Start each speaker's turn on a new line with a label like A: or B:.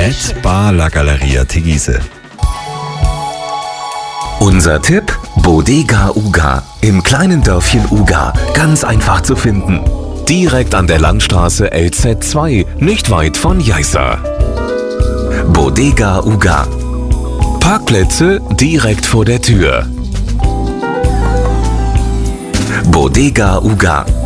A: Bar La Galleria Teguise.
B: Unser Tipp: Bodega Uga im kleinen Dörfchen Uga. Ganz einfach zu finden. Direkt an der Landstraße LZ2, nicht weit von Jeisa. Bodega Uga. Parkplätze direkt vor der Tür. Bodega Uga.